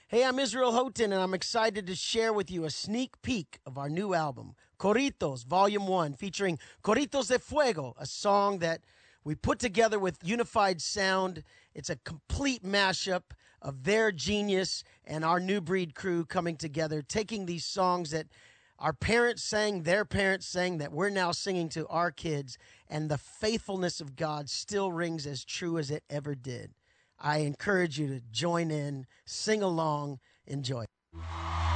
Hey, I'm Israel Houghton, and I'm excited to share with you a sneak peek of our new album, Corritos, Volume 1, featuring Corritos de Fuego, a song that we put together with Unified Sound. It's a complete mashup of their genius and our New Breed crew coming together, taking these songs that our parents sang, their parents sang, that we're now singing to our kids, and the faithfulness of God still rings as true as it ever did. I encourage you to join in, sing along, enjoy.